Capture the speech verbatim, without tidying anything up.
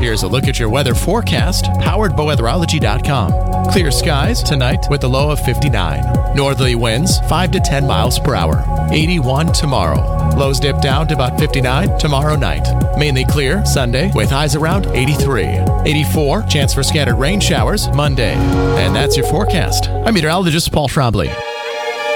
Here's a look at your weather forecast, powered by weatherology dot com. Clear skies tonight with a low of fifty-nine. Northerly winds five to ten miles per hour. eighty-one tomorrow. Lows dip down to about fifty-nine tomorrow night. Mainly clear Sunday with highs around eighty-three. eighty-four, chance for scattered rain showers Monday. And that's your forecast. I'm meteorologist Paul Trombley.